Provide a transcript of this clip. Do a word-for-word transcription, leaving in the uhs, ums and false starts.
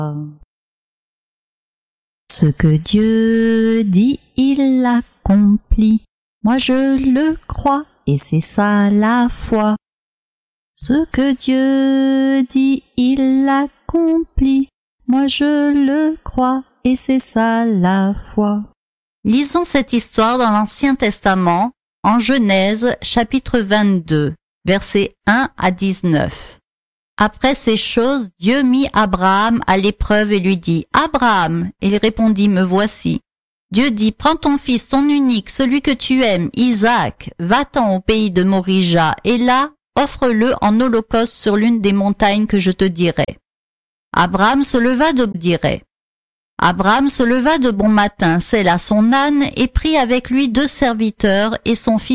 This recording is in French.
Ce que Dieu dit, il l'accomplit. Moi je le crois et c'est ça la foi. Ce que Dieu dit, il l'accomplit. Moi je le crois et c'est ça la foi. Lisons cette histoire dans l'Ancien Testament, en Genèse chapitre vingt-deux, versets un à dix-neuf. Après ces choses, Dieu mit Abraham à l'épreuve et lui dit « Abraham !» Il répondit « Me voici ». Dieu dit « Prends ton fils, ton unique, celui que tu aimes, Isaac, va-t'en au pays de Morija, et là, offre-le en holocauste sur l'une des montagnes que je te dirai. » Abraham se leva de dirai. Abraham se leva de bon matin, sella son âne et prit avec lui deux serviteurs et son fils